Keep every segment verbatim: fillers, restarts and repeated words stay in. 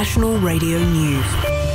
National Radio News.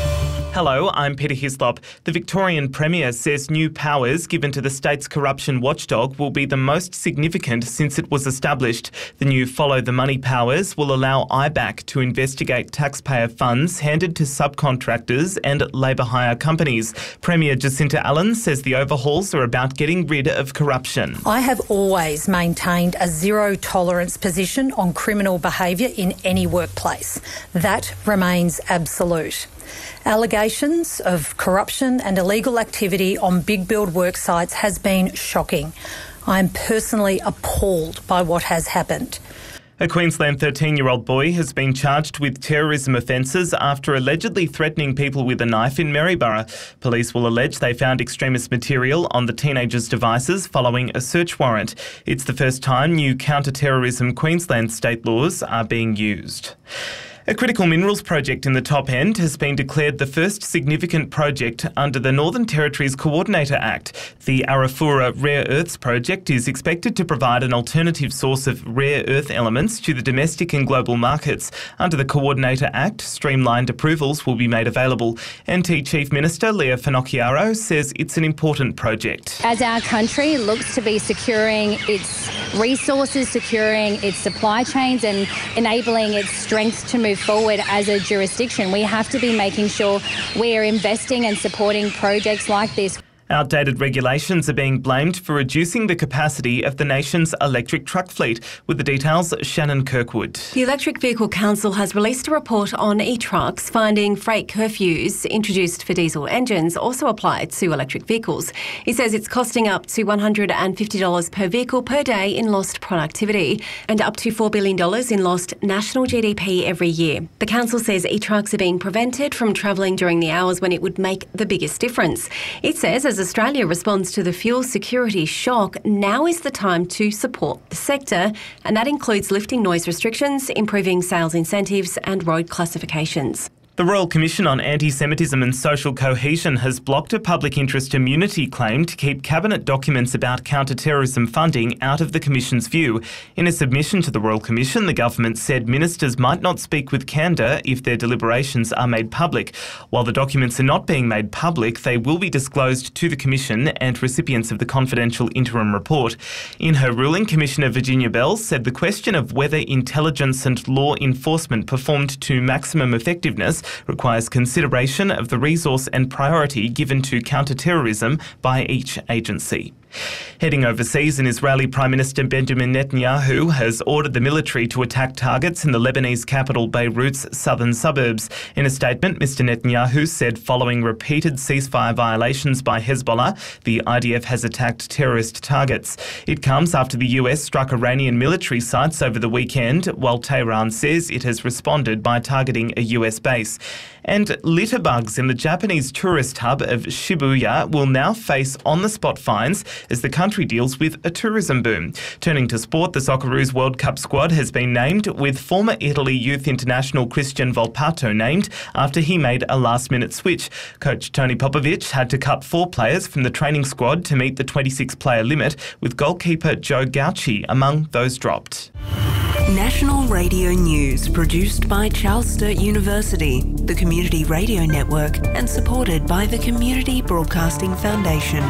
Hello, I'm Peter Hislop. The Victorian Premier says new powers given to the state's corruption watchdog will be the most significant since it was established. The new Follow the Money powers will allow I B A C to investigate taxpayer funds handed to subcontractors and labour hire companies. Premier Jacinta Allen says the overhauls are about getting rid of corruption. I have always maintained a zero tolerance position on criminal behaviour in any workplace. That remains absolute. Allegations of corruption and illegal activity on big build work sites has been shocking. I am personally appalled by what has happened. A Queensland thirteen-year-old boy has been charged with terrorism offences after allegedly threatening people with a knife in Maryborough. Police will allege they found extremist material on the teenager's devices following a search warrant. It's the first time new counter-terrorism Queensland state laws are being used. A critical minerals project in the Top End has been declared the first significant project under the Northern Territory's Coordinator Act. The Arafura Rare Earths project is expected to provide an alternative source of rare earth elements to the domestic and global markets. Under the Coordinator Act, streamlined approvals will be made available. N T Chief Minister Leah Finocchiaro says it's an important project. As our country looks to be securing its resources, securing its supply chains and enabling its strengths to move forward as a jurisdiction, we have to be making sure we are investing and supporting projects like this. Outdated regulations are being blamed for reducing the capacity of the nation's electric truck fleet. With the details, Shannon Kirkwood. The Electric Vehicle Council has released a report on e-trucks finding freight curfews introduced for diesel engines also applied to electric vehicles. It says it's costing up to one hundred fifty dollars per vehicle per day in lost productivity and up to four billion dollars in lost national G D P every year. The council says e-trucks are being prevented from travelling during the hours when it would make the biggest difference. It says as Australia responds to the fuel security shock, now is the time to support the sector, and that includes lifting noise restrictions, improving sales incentives and road classifications. The Royal Commission on Anti-Semitism and Social Cohesion has blocked a public interest immunity claim to keep cabinet documents about counter-terrorism funding out of the Commission's view. In a submission to the Royal Commission, the government said ministers might not speak with candour if their deliberations are made public. While the documents are not being made public, they will be disclosed to the Commission and recipients of the confidential interim report. In her ruling, Commissioner Virginia Bell said the question of whether intelligence and law enforcement performed to maximum effectiveness requires consideration of the resource and priority given to counter-terrorism by each agency. Heading overseas, an Israeli Prime Minister Benjamin Netanyahu has ordered the military to attack targets in the Lebanese capital Beirut's southern suburbs. In a statement, Mister Netanyahu said following repeated ceasefire violations by Hezbollah, the I D F has attacked terrorist targets. It comes after the U S struck Iranian military sites over the weekend, while Tehran says it has responded by targeting a U S base. And litterbugs in the Japanese tourist hub of Shibuya will now face on-the-spot fines as the country deals with a tourism boom. Turning to sport, the Socceroos World Cup squad has been named, with former Italy youth international Christian Volpato named after he made a last-minute switch. Coach Tony Popovic had to cut four players from the training squad to meet the twenty-six player limit, with goalkeeper Joe Gauci among those dropped. National Radio News, produced by Charles Sturt University, the Community Radio Network, and supported by the Community Broadcasting Foundation.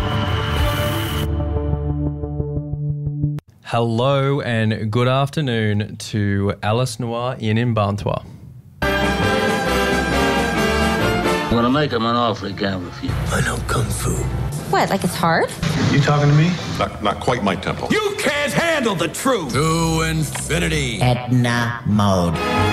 Hello and good afternoon to Alice Noir in Mbantua. I'm gonna make him an offer he can't refuse. I know Kung Fu. What, like it's hard? You talking to me? Not, not quite my tempo. You can't handle the truth! To infinity. Edna mode.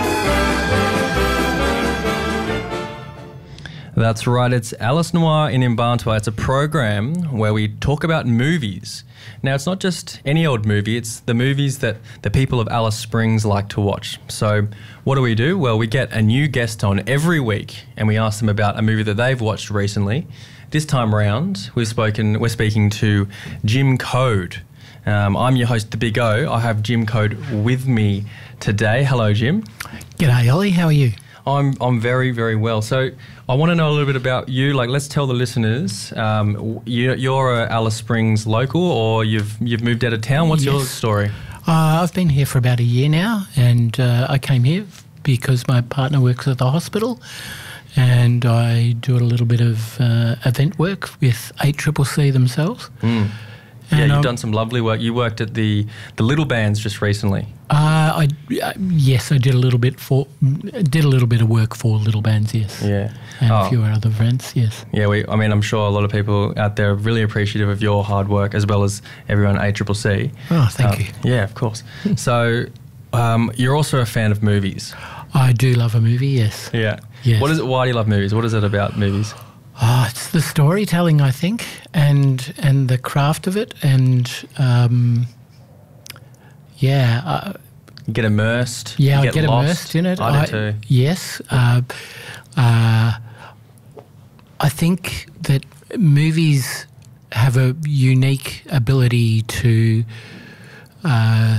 That's right, it's Alice Noir in Mbantua. It's a program where we talk about movies. Now, it's not just any old movie, it's the movies that the people of Alice Springs like to watch. So what do we do? Well, we get a new guest on every week and we ask them about a movie that they've watched recently. This time around, we've spoken, we're speaking to Jim Code. Um, I'm your host, The Big O. I have Jim Code with me today. Hello, Jim. G'day, Ollie. How are you? I'm I'm very, very well. So I want to know a little bit about you. Like, let's tell the listeners, um, you, you're a Alice Springs local, or you've you've moved out of town. What's yes. your story? Uh, I've been here for about a year now, and uh, I came here because my partner works at the hospital, and I do a little bit of uh, event work with eight C C C themselves. Mm. Yeah, And you've I'm- done some lovely work. You worked at the, the Little Bands just recently. Uh, I uh, yes, I did a little bit for did a little bit of work for Little Bands, yes. Yeah. And Oh. a few other events, yes. Yeah, we, I mean, I'm sure a lot of people out there are really appreciative of your hard work as well as everyone at A C C C. Oh, thank Uh, you. Yeah, of course. So um, you're also a fan of movies. I do love a movie, yes. Yeah. Yes. What is it? Why do you love movies? What is it about movies? Oh, it's the storytelling, I think, and and the craft of it, and um, yeah, uh, You get immersed. yeah, you I get, get lost. immersed in it. I do too. Yes, uh, uh, I think that movies have a unique ability to uh,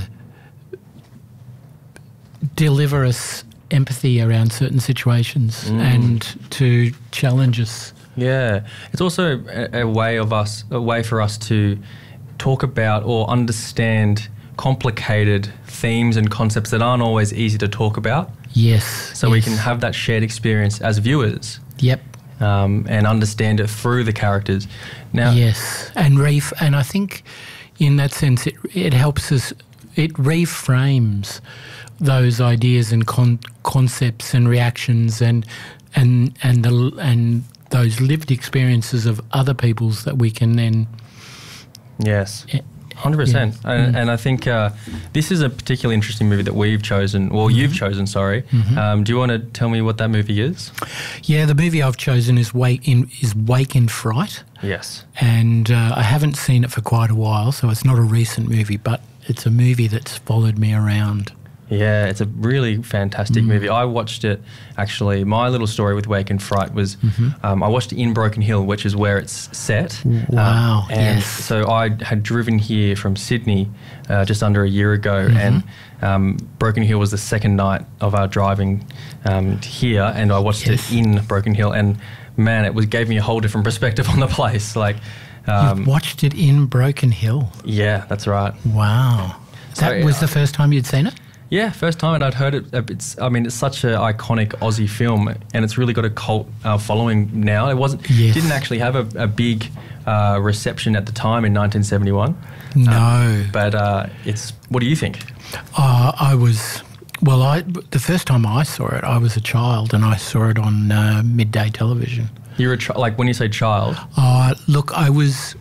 deliver us empathy around certain situations Mm. and to challenge us. Yeah, it's also a, a way of us, a way for us to talk about or understand complicated themes and concepts that aren't always easy to talk about. Yes. So we yes. can have that shared experience as viewers. Yep. Um, and understand it through the characters. Now, Yes, and ref- and I think in that sense it it helps us. It reframes those ideas and con- concepts and reactions and and and the and those lived experiences of other people's that we can then. yes, eh, one hundred percent. Yeah. And, Mm. and I think uh, this is a particularly interesting movie that we've chosen. Well, Mm-hmm. you've chosen. Sorry. Um, do you want to tell me what that movie is? Yeah, the movie I've chosen is Wake in is Wake in Fright, Yes. and uh, I haven't seen it for quite a while, so it's not a recent movie, but it's a movie that's followed me around. Yeah, it's a really fantastic Mm. movie. I watched it, actually. My little story with Wake and Fright was Mm-hmm. um, I watched it in Broken Hill, which is where it's set. Wow, Um, and yes. so I had driven here from Sydney uh, just under a year ago, Mm-hmm. and um, Broken Hill was the second night of our driving um, here, and I watched Yes. it in Broken Hill, and man, it was gave me a whole different perspective on the place. Like, um, You've watched it in Broken Hill. yeah, that's right. Wow. That So, was uh, the first time you'd seen it? Yeah, first time, and I'd heard it. uh, It's, I mean, it's such an iconic Aussie film, and it's really got a cult uh, following now. It wasn't, Yes. didn't actually have a, a big uh, reception at the time in nineteen seventy-one. No. Um, but uh, it's. What do you think? Uh, I was, well, I the first time I saw it, I was a child and I saw it on uh, midday television. You're a chi- like when you say child. Uh, look, I was,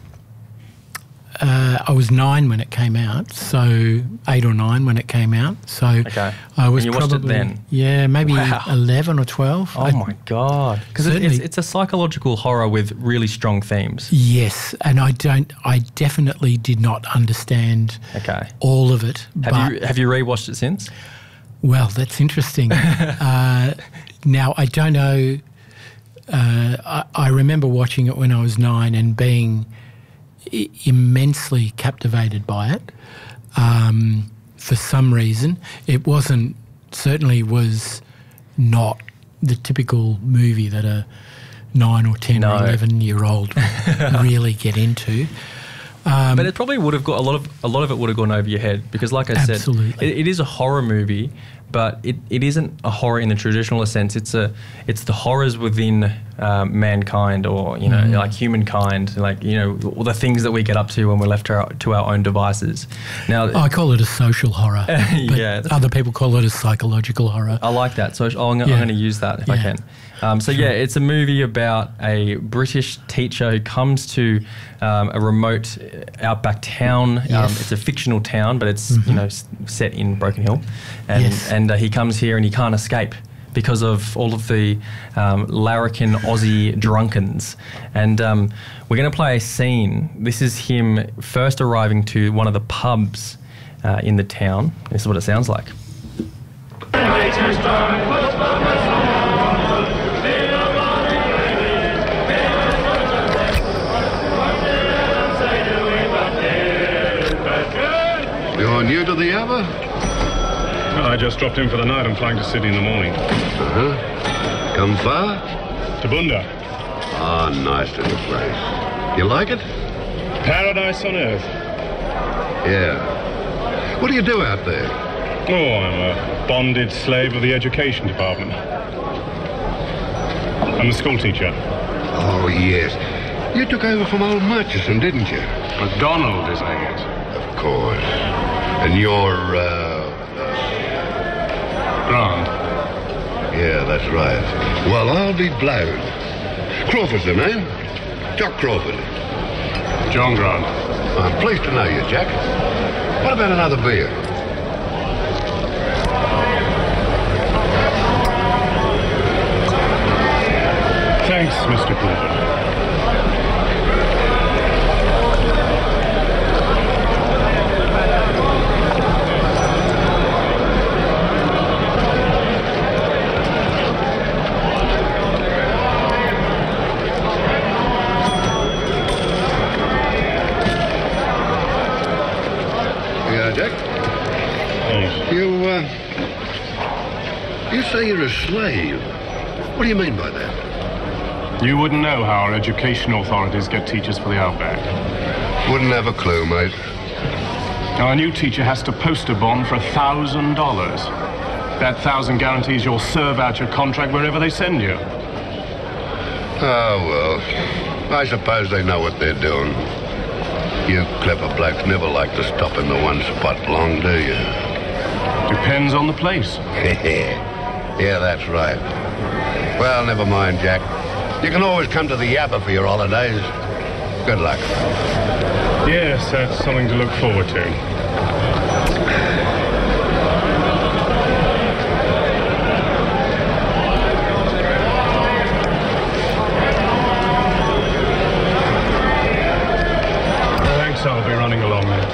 uh, I was nine when it came out, so eight or nine when it came out. So Okay. I was And you watched it probably, then? yeah, maybe Wow. eleven or twelve. Oh I- my god! Because it's, Certainly. it's a psychological horror with really strong themes. Yes, and I don't, I definitely did not understand Okay. all of it. Have but you have you rewatched it since? Well, that's interesting. uh, now, I don't know. Uh, I, I remember watching it when I was nine and being I- immensely captivated by it. Um, for some reason, it wasn't, certainly was not the typical movie that a nine or ten No. or eleven year old would really get into. Um, But it probably would have got a lot of a lot of it would have gone over your head because, like I Absolutely. said, it, it is a horror movie, but it, it isn't a horror in the traditional sense. It's a it's the horrors within um, mankind, or you know, Mm. like humankind, like you know, all the things that we get up to when we're left to our, to our own devices. Now, I call it a social horror, but Yeah. other people call it a psychological horror. I like that, so I'm, I'm Yeah. going to use that if I Yeah. can. Um, so yeah, it's a movie about a British teacher who comes to um, a remote uh, outback town. Um, Yes. it's a fictional town, but it's you know s- set in Broken Hill, and Yes. and uh, he comes here and he can't escape because of all of the um, larrikin Aussie drunkens. And um, we're going to play a scene. This is him first arriving to one of the pubs uh, in the town. This is what it sounds like. You're new to the Ava? Well, I just dropped in for the night. I'm flying to Sydney in the morning. Uh-huh. Come far? To Bunda. Ah, nice little place. You like it? Paradise on earth. Yeah. What do you do out there? Oh, I'm a bonded slave of the education department. I'm the school teacher. Oh, yes. You took over from old Murchison, didn't you? MacDonald, isn't it? Of course. And you're, uh... Grant. Yeah, that's right. Well, I'll be blowed. Crawford's the name. Jock Crawford. John Grant. I'm pleased to know you, Jack. What about another beer? Thanks, Mister Crawford. You, uh, you say you're a slave. What do you mean by that? You wouldn't know how our education authorities get teachers for the outback. Wouldn't have a clue, mate. Now, a new teacher has to post a bond for a thousand dollars. That thousand guarantees you'll serve out your contract wherever they send you. Oh, well, I suppose they know what they're doing. You clever blokes never like to stop in the one spot long, do you? Depends on the place. Yeah, that's right. Well, never mind, Jack. You can always come to the Yabba for your holidays. Good luck. Yes, that's something to look forward to. Thanks, I'll be running along now.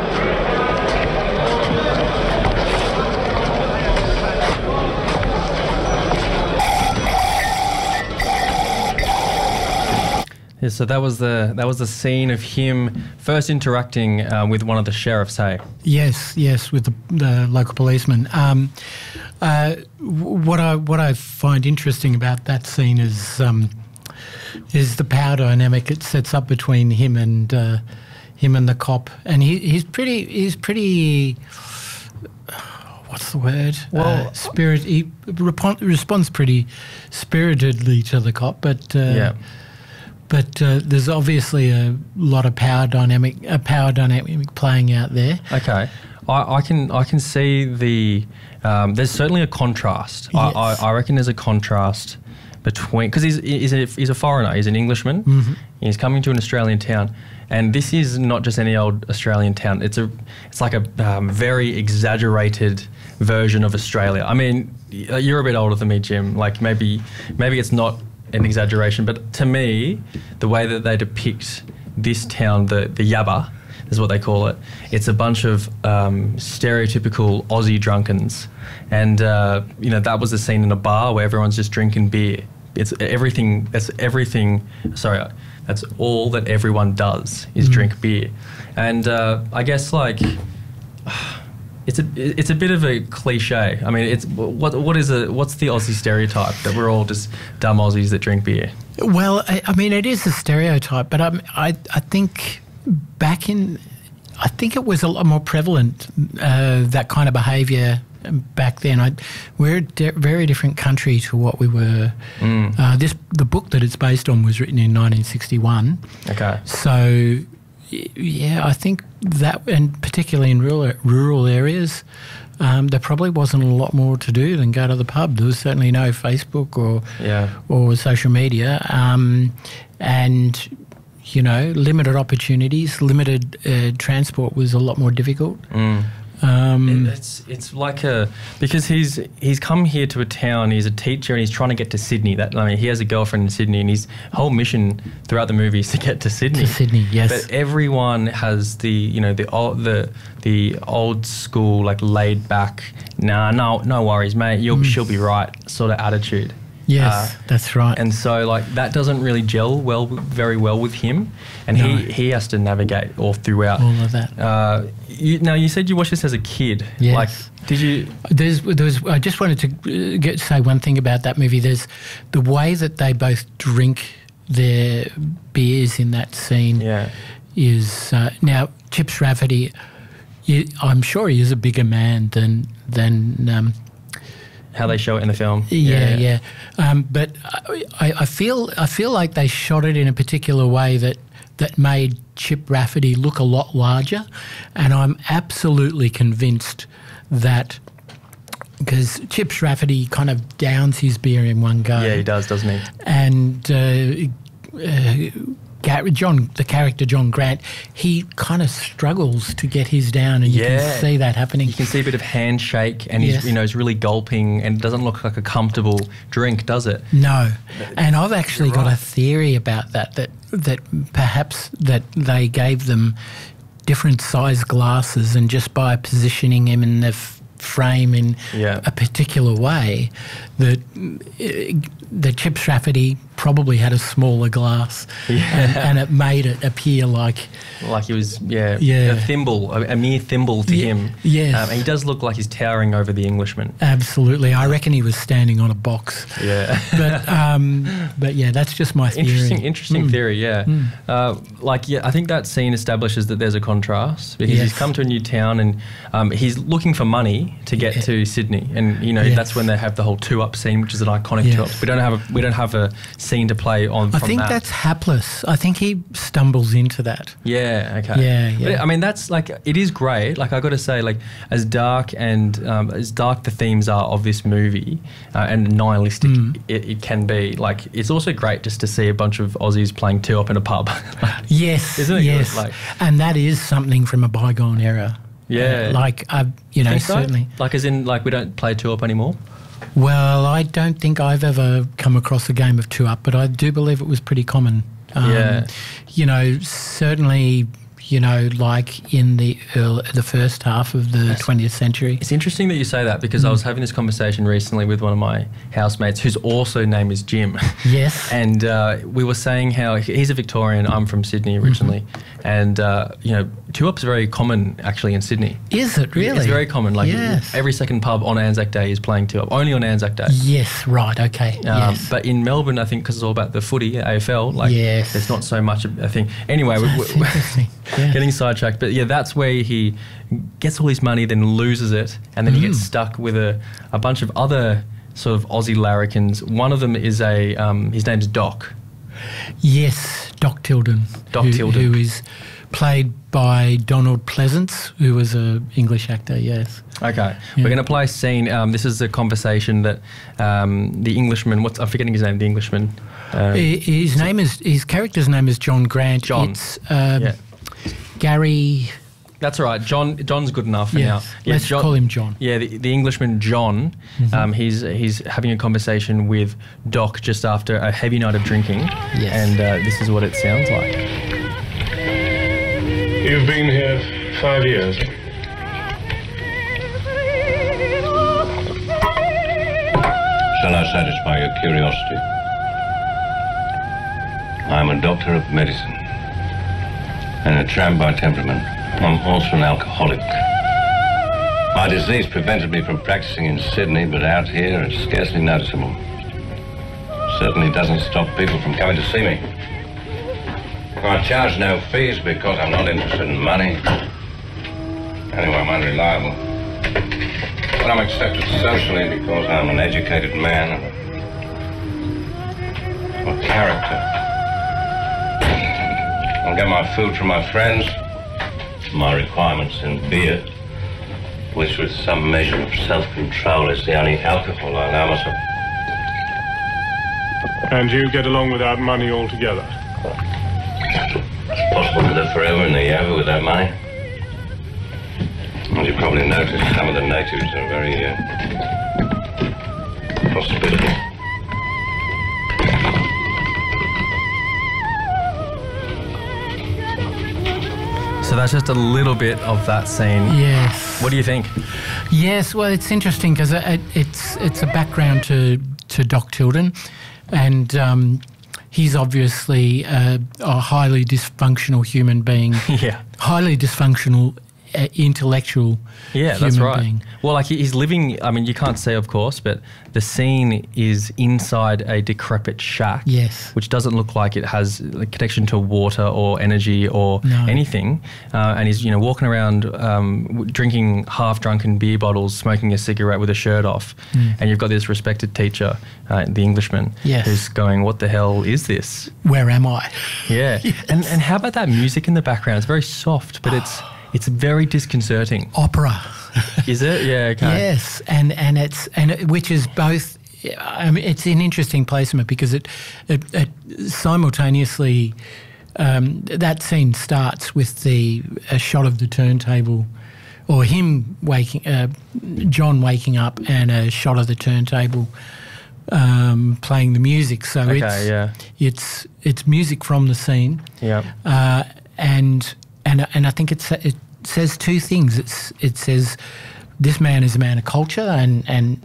Yeah, so that was the that was the scene of him first interacting uh, with one of the sheriffs. Hey. Yes, yes, with the, the local policeman. Um, uh, what I what I find interesting about that scene is um, is the power dynamic it sets up between him and uh, him and the cop, and he, he's pretty he's pretty. What's the word? Well, uh, spirit. He repon- responds pretty spiritedly to the cop, but uh, yeah. But uh, there's obviously a lot of power dynamic, a power dynamic playing out there. Okay, I, I can I can see the. Um, there's certainly a contrast. Yes. I, I, I reckon there's a contrast between because he's he's a, he's a foreigner. He's an Englishman. Mm-hmm. He's coming to an Australian town, and this is not just any old Australian town. It's a it's like a um, very exaggerated version of Australia. I mean, you're a bit older than me, Jim. Like maybe maybe it's not an exaggeration, but to me, the way that they depict this town, the the Yabba, is what they call it. It's a bunch of um, stereotypical Aussie drunkens, and uh, you know that was the scene in a bar where everyone's just drinking beer. It's everything. That's everything. Sorry, that's all that everyone does is mm. drink beer, and uh, I guess like. It's a it's a bit of a cliche. I mean, it's what what is a what's the Aussie stereotype that we're all just dumb Aussies that drink beer? Well, I, I mean, it is a stereotype, but um, I I think back in, I think it was a lot more prevalent uh, that kind of behaviour back then. I, we're a de- very different country to what we were. Mm. Uh, this the book that it's based on was written in nineteen sixty-one. Okay, so. Yeah, I think that, and particularly in rural rural areas, um, there probably wasn't a lot more to do than go to the pub. There was certainly no Facebook or yeah. or social media, um, and you know, limited opportunities, limited uh, transport was a lot more difficult. Mm. Um, it, it's it's like a because he's he's come here to a town. He's a teacher and he's trying to get to Sydney. That I mean, he has a girlfriend in Sydney, and his whole mission throughout the movie is to get to Sydney. To Sydney, yes. But everyone has the you know the old the the old school like laid back. Nah, no no worries, mate. You'll mm. she'll be right sort of attitude. Yes, uh, that's right. And so, like, that doesn't really gel well, very well with him, and no. he, he has to navigate all throughout. All of that. Uh, you, now, you said you watched this as a kid. Yes. Like, did you? There's, there's. I just wanted to get, say one thing about that movie. There's the way that they both drink their beers in that scene. Yeah. Is uh, now Chips Rafferty. he, I'm sure he is a bigger man than than. Um, How they show it in the film. Yeah, yeah. yeah. Um, but I, I feel I feel like they shot it in a particular way that that made Chip Rafferty look a lot larger, and I'm absolutely convinced that because Chip Rafferty kind of downs his beer in one go. Yeah, he does, doesn't he? And uh, uh, Gary, John, the character John Grant, he kind of struggles to get his down, and you Yeah. can see that happening. You can see a bit of handshake, and Yes. he's you know he's really gulping, and it doesn't look like a comfortable drink, does it? No, and I've actually got right. a theory about that. That that perhaps that they gave them different size glasses, and just by positioning him in the f- frame in Yeah. a particular way, that uh, the Chip Rafferty probably had a smaller glass, Yeah. and, and it made it appear like Like he was, yeah, Yeah. a thimble, a, a mere thimble to Ye- him. yes. Um, and he does look like he's towering over the Englishman. absolutely. I reckon he was standing on a box. Yeah. But um, but yeah, that's just my theory. Interesting, interesting Mm. theory, yeah. Mm. Uh, like, yeah, I think that scene establishes that there's a contrast because Yes. he's come to a new town and um, he's looking for money to get Yeah. to Sydney, and you know Yes. that's when they have the whole two up scene, which is an iconic Yes. two up. We don't have a we don't have a scene to play on. I from think that. that's hapless. I think he stumbles into that. Yeah. Okay. Yeah, But yeah. I mean, that's like it is great. Like I got to say, like as dark and um, as dark the themes are of this movie uh, and nihilistic Mm. it, it can be. Like it's also great just to see a bunch of Aussies playing two up in a pub. Yes, Isn't it good? yes, Like- and that is something from a bygone era. Yeah. Uh, like uh, you know, Think so? certainly. Like as in, like we don't play two up anymore. Well, I don't think I've ever come across a game of two up, but I do believe it was pretty common. Um, Yeah. You know, certainly. You know, like in the early, the first half of the twentieth century. It's interesting that you say that because I was having this conversation recently with one of my housemates whose also name is Jim. Yes. And uh, we were saying how he's a Victorian, I'm from Sydney originally. And, uh, you know, two up's very common actually in Sydney. Is it really? It's very common. Like Yes. every second pub on Anzac Day is playing two up, only on Anzac Day. Yes, right, okay. Um, yes. But in Melbourne, I think because it's all about the footy, A F L, like Yes. there's not so much a thing. Anyway, we, That's we, interesting. Yeah. getting sidetracked. But yeah, that's where he gets all his money, then loses it, and then he gets Mm. stuck with a, a bunch of other sort of Aussie larrikins. One of them is a, um, his name's Doc. Yes, Doc Tilden. Doc who, Tilden. Who is played by Donald Pleasance, who was an English actor, yes. Okay, Yeah. we're going to play a scene. Um, this is a conversation that um, the Englishman, what's, I'm forgetting his name, the Englishman. Um, Hi- his name is, his character's name is John Grant. John. It's um, Yeah. Gary... That's all right. John. John's good enough for Yes, now. let's call him John. Yeah, the, the Englishman John. Mhm. Um, he's he's having a conversation with Doc just after a heavy night of drinking. Yes. And uh, this is what it sounds like. You've been here five years. Shall I satisfy your curiosity? I'm a doctor of medicine and a tramp by temperament. I'm also an alcoholic. My disease prevented me from practicing in Sydney, but out here it's scarcely noticeable. Certainly doesn't stop people from coming to see me. I charge no fees because I'm not interested in money. Anyway, I'm unreliable. But I'm accepted socially because I'm an educated man and a character. I'll get my food from my friends, my requirements in beer, which with some measure of self-control is the only alcohol I allow myself. And you get along without money altogether? It's possible to live forever in the Yava without money. As you probably noticed, some of the natives are very uh, hospitable. So that's just a little bit of that scene. Yes. What do you think? Yes, well, it's interesting because it, it's it's a background to to Doc Tilden, and um, he's obviously a, a highly dysfunctional human being. Yeah. Highly dysfunctional uh, intellectual Yeah, human that's right. being. Well, like he's living, I mean, you can't see, of course, but the scene is inside a decrepit shack. Yes. Which doesn't look like it has a connection to water or energy or No. anything. Uh, and he's, you know, walking around um, w- drinking half-drunken beer bottles, smoking a cigarette with a shirt off. Mm. And you've got this respected teacher, uh, the Englishman, Yes. who's going, what the hell is this? Where am I? Yeah. And and how about that music in the background? It's very soft, but it's it's very disconcerting. Opera. Is it? Yeah, okay. Yes, and and it's and it, which is both. I mean, it's an interesting placement because it it, it simultaneously um, that scene starts with the a shot of the turntable, or him waking, uh, John waking up, and a shot of the turntable um, playing the music. So Okay, it's yeah. it's it's music from the scene. Yeah. Uh, and and and I think it's it says two things. It's it says this man is a man of culture, and and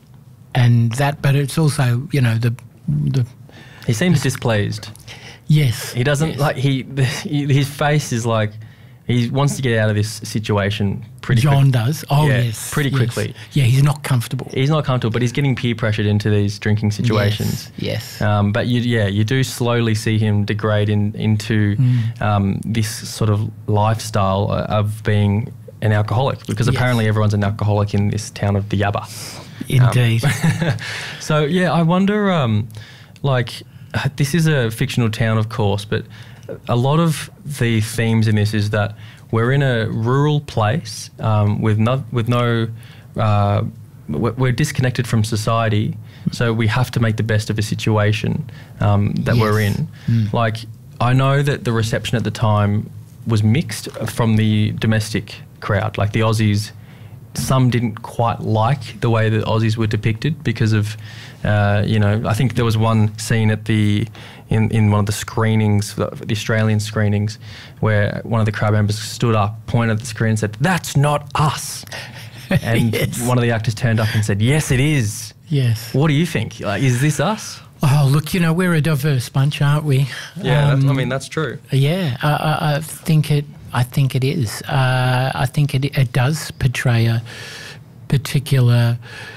and that, but it's also, you know, the the He seems displeased. yes He doesn't yes. like he, he. His face is like he wants to get out of this situation pretty. John quick- does. Oh Yeah, yes, pretty yes. quickly. Yeah, he's not comfortable. He's not comfortable, but he's getting peer pressured into these drinking situations. Yes. yes. Um, but you, yeah, you do slowly see him degrade in, into Mm. um, this sort of lifestyle uh, of being an alcoholic, because Yes. apparently everyone's an alcoholic in this town of Diaba. Indeed. Um, so yeah, I wonder, um, like, uh, this is a fictional town, of course, but a lot of the themes in this is that we're in a rural place um, with no, with no, uh, we're we're disconnected from society, so we have to make the best of a situation um, that Yes. we're in. Mm. Like, I know that the reception at the time was mixed from the domestic crowd, like the Aussies. Some didn't quite like the way that Aussies were depicted because of, uh, you know, I think there was one scene at the in, in one of the screenings, the the Australian screenings, where one of the crowd members stood up, pointed at the screen and said, "That's not us." And Yes. one of the actors turned up and said, "Yes, it is." Yes. What do you think? Like, is this us? Oh, look, you know, we're a diverse bunch, aren't we? Yeah, that's, I Um, mean, that's true. Yeah, I, I, I think it. I think it is. Uh, I think it, it does portray a particular.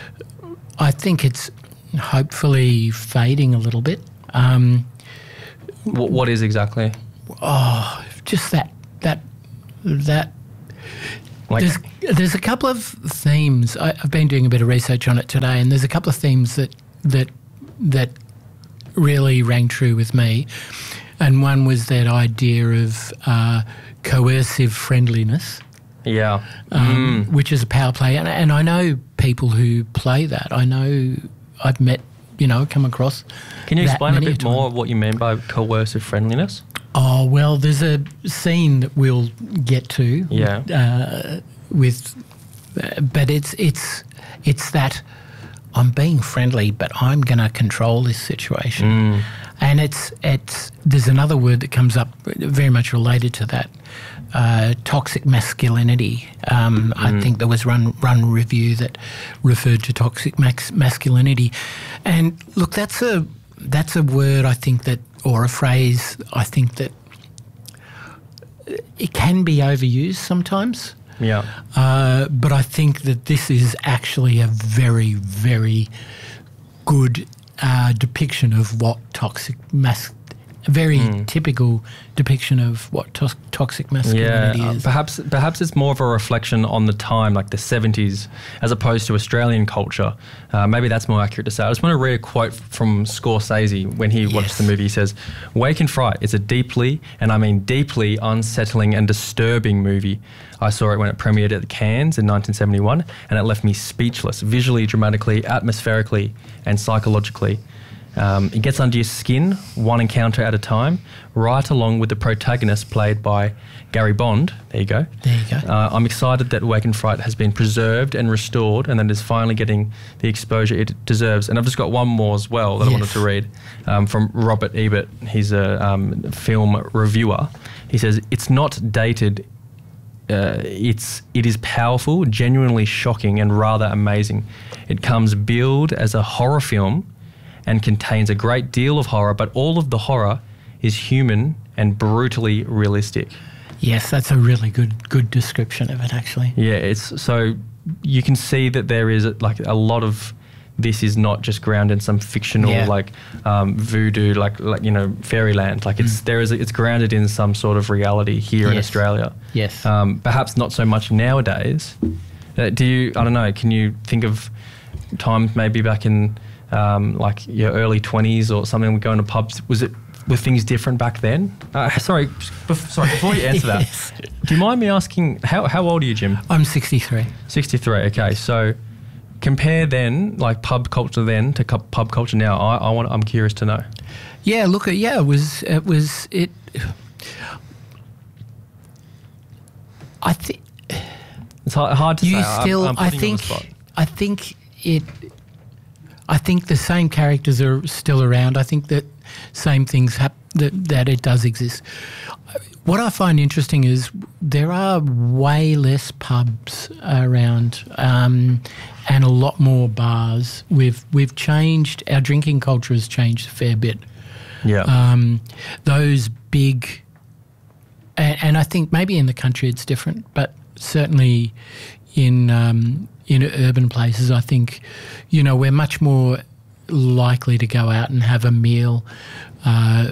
I think it's hopefully fading a little bit. Um, What, what is exactly? oh, just that that that. Like, There's, there's a couple of themes. I, I've been doing a bit of research on it today, and there's a couple of themes that that that really rang true with me. And one was that idea of uh, coercive friendliness, yeah. um, Mm. which is a power play. And, and I know people who play that. I know I've met, you know, come across. Can you that explain a many bit times. more what you mean by coercive friendliness? Oh, well, there's a scene that we'll get to. Yeah. Uh, with, uh, but it's it's it's that I'm being friendly, but I'm going to control this situation. Mm. And it's it's there's another word that comes up very much related to that, uh, toxic masculinity. Um, I Mm. think there was one run review that referred to toxic max- masculinity, and look, that's a that's a word I think that, or a phrase I think that it can be overused sometimes. Yeah. Uh, but I think that this is actually a very, very good uh, depiction of what toxic mas- a very Mm. typical depiction of what to- toxic masculinity Yeah, uh, is. perhaps perhaps it's more of a reflection on the time, like the seventies, as opposed to Australian culture. Uh, maybe that's more accurate to say. I just want to read a quote from Scorsese when he watched the movie. He says, "Wake and Fright is a deeply, and I mean deeply, unsettling and disturbing movie. I saw it when it premiered at the Cannes in nineteen seventy-one, and it left me speechless, visually, dramatically, atmospherically, and psychologically. Um, it gets under your skin, one encounter at a time, right along with the protagonist played by Gary Bond." There you go. There you go. Uh, I'm excited that Wake and Fright has been preserved and restored, and that it's finally getting the exposure it deserves. And I've just got one more as well that I wanted Yes. to read um, from Robert Ebert. He's a um, film reviewer. He says, "It's not dated. Uh, it's it is powerful, genuinely shocking, and rather amazing. It comes billed as a horror film and contains a great deal of horror, but all of the horror is human and brutally realistic." Yes, that's a really good good description of it, actually. Yeah, it's so you can see that there is like a lot of this is not just grounded in some fictional Yeah. like um, voodoo, like like you know fairyland. Like it's Mm. there is it's grounded in some sort of reality here in Yes. Australia. Yes. Um, perhaps not so much nowadays. Uh, do you? I don't know. Can you think of times maybe back in um, like your early twenties or something? Going to pubs. Was it? Were things different back then? Uh, sorry, bef- sorry. Before you answer that, Yes. do you mind me asking how how old are you, Jim? I'm sixty-three. sixty-three. Okay, so compare then, like pub culture then to cu- pub culture now. I, I want. I'm curious to know. Yeah, look, at yeah, it was it was it. I think It's hard, hard to you say. I'm- still. I'm I putting you on the think. spot. I think it. I think the same characters are still around. I think that same things hap- that that it does exist. What I find interesting is there are way less pubs around, um, and a lot more bars. We've we've changed. Our drinking culture has changed a fair bit. Yeah. Um, those big, and, and I think maybe in the country it's different, but certainly in um, in urban places, I think, you know, we're much more likely to go out and have a meal. Uh,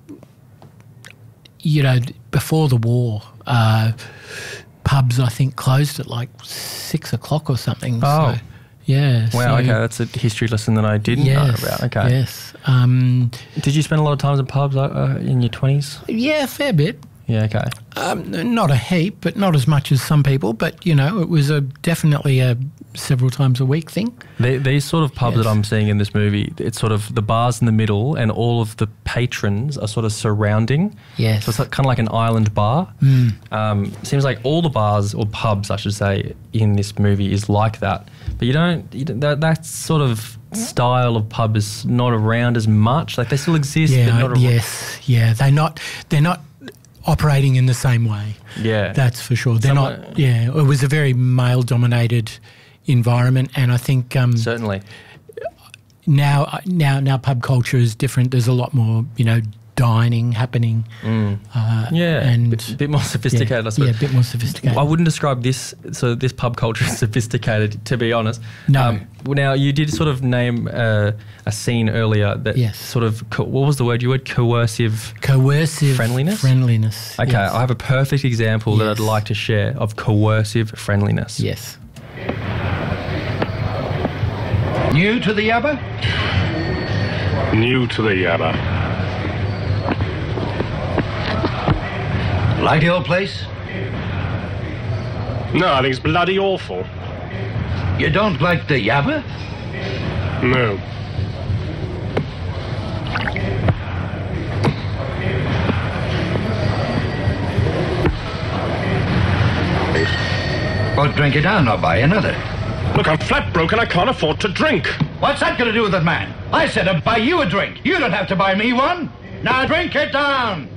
you know, before the war, uh, pubs I think closed at like six o'clock or something. Oh. So, yeah. Wow. so- okay, that's a history lesson that I didn't yes, know about. Okay. Yes. Um, Did you spend a lot of time in pubs uh, in your twenties? yeah, a fair bit. Yeah. Okay. Um, not a heap, but not as much as some people. But, you know, it was a definitely a several times a week thing. The, these sort of pubs Yes. that I'm seeing in this movie, it's sort of the bars in the middle and all of the patrons are sort of surrounding. Yes. So it's like, kind of like an island bar. Mm. Um, seems like all the bars or pubs, I should say, in this movie is like that. But you don't, you don't that, that sort of style of pub is not around as much. Like they still exist, but Yeah, not around. yes, yeah. They're not, they're not operating in the same way. Yeah. That's for sure. They're Some not, are- yeah. It was a very male-dominated environment, and I think um, Certainly. now, now, now pub culture is different. There's a lot more, you know, dining happening. Mm. Uh, Yeah, and bit, bit more sophisticated, yeah, I suppose. Yeah, a bit more sophisticated. I wouldn't describe this, so this pub culture as sophisticated, to be honest. No. well, now, you did sort of name uh, a scene earlier that Yes. sort of, co- what was the word you word? Coercive Coercive friendliness? Friendliness. Okay, yes. I have a perfect example that Yes. I'd like to share of coercive friendliness. Yes. New to the Yabba? New to the Yabba. Like the old place? No, I think it's bloody awful. You don't like the Yabba? No. Well, drink it down or buy another. Look, I'm flat broke and I can't afford to drink. What's that got to do with it, man? I said I'd buy you a drink. You don't have to buy me one. Now drink it down.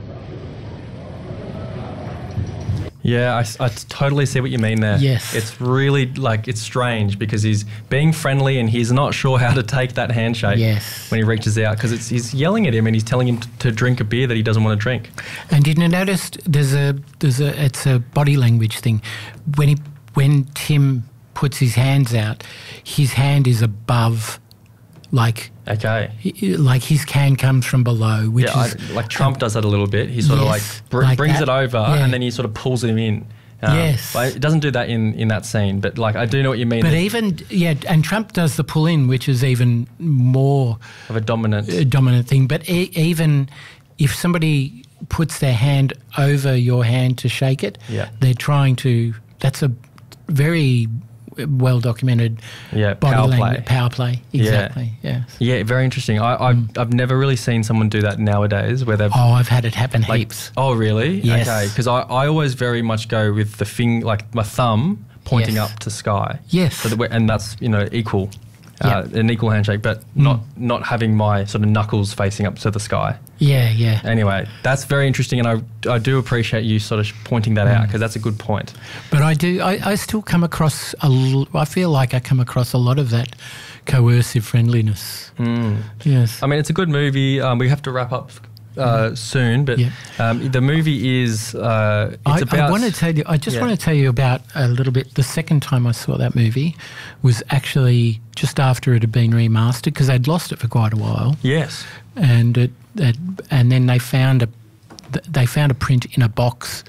Yeah, I, s- I totally see what you mean there. Yes. It's really, like, it's strange because he's being friendly and he's not sure how to take that handshake Yes. when he reaches out because it's he's yelling at him and he's telling him t- to drink a beer that he doesn't want to drink. And didn't you notice there's a there's a it's a body language thing. When he when Tim puts his hands out, his hand is above, like Okay. he- like his can comes from below, which Yeah, is I, like Trump does that a little bit. He sort Yes, of like, br- like brings that. it over Yeah. and then he sort of pulls him in. Um, Yes. but it doesn't do that in, in that scene, but like I do know what you mean. But There's even yeah, and Trump does the pull in, which is even more of a dominant. a dominant thing. But e- even if somebody puts their hand over your hand to shake it, Yeah. they're trying to. That's a very well documented Yeah, body power language play. power play. Exactly. Yeah. Yeah, very interesting. I, I've, I've never really seen someone do that nowadays where they've. Oh, I've had it happen like, heaps. Oh, really? Yes. Okay, because I, I always very much go with the thing, like my thumb pointing Yes. up to sky. Yes. So that we're, and that's, you know, equal, uh, an equal handshake, but not, not having my sort of knuckles facing up to the sky. Yeah, yeah. Anyway, that's very interesting, and I, I do appreciate you sort of pointing that out because that's a good point. But I do. I, I still come across. A l- I feel like I come across a lot of that coercive friendliness. Mm. Yes. I mean, it's a good movie. Um, we have to wrap up uh, soon, but Yeah. um, the movie is uh, it's I, about. I want to tell you. I just Yeah. want to tell you about a little bit. The second time I saw that movie was actually just after it had been remastered because they'd lost it for quite a while. Yes. and it, it, and then they found a they found a print in a box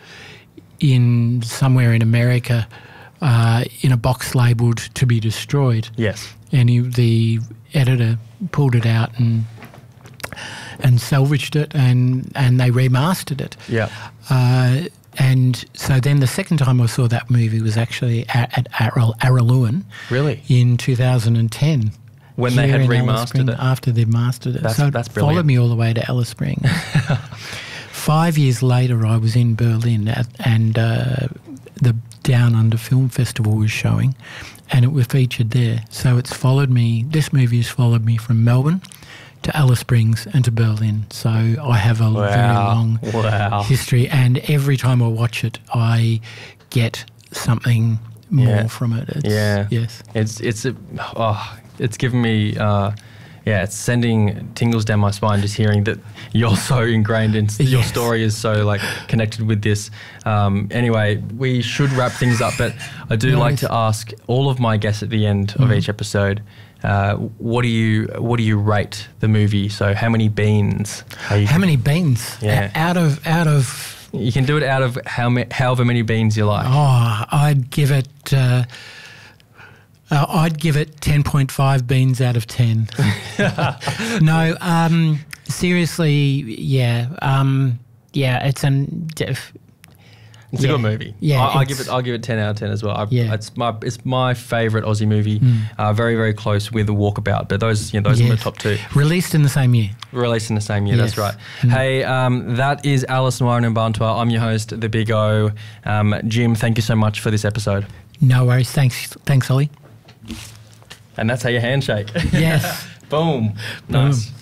in somewhere in America, uh, in a box labelled to be destroyed. Yes. And he, the editor pulled it out and and salvaged it, and and they remastered it. Yeah. Uh, and so then the second time I saw that movie was actually at, at Arral, Araluen. Really? In two thousand ten. When they had here in Alice remastered Springs, it. After they'd mastered it. That's- so it that's brilliant. followed me all the way to Alice Springs. Five years later, I was in Berlin at, and uh, the Down Under Film Festival was showing, and it was featured there. So it's followed me, this movie has followed me from Melbourne to Alice Springs and to Berlin. So I have a Wow. very long Wow. history, and every time I watch it, I get something more Yeah. from it. It's, Yeah. Yes. It's it's a, oh, it's given me uh, yeah, it's sending tingles down my spine just hearing that you're so ingrained in your Yes. story is so like connected with this. Um, anyway, we should wrap things up, but I do No like worries. to ask all of my guests at the end of Mhm. each episode. Uh, what do you what do you rate the movie? So how many beans? Are you How many beans? Yeah. O- Out of out of You can do it out of how ma- however many beans you like. oh, I'd give it. Uh, uh, I'd give it ten point five beans out of ten. No, um, seriously, yeah, um, yeah. It's an. Def, It's yeah. a good movie. Yeah, I, I it's- give it. I'll give it ten out of ten as well. I, Yeah. it's my it's my favourite Aussie movie. Mm. Uh, very very close with The Walkabout, but those you know, those are my Yes. top two. Released in the same year. Released in the same year. Yes. That's right. Mm. Hey, um, that is Alice Noir in Mbantua. I'm your host, The Big O. Um, Jim, thank you so much for this episode. No worries. Thanks, thanks, Ollie. And that's how you handshake. Yes. Boom. Boom. Nice.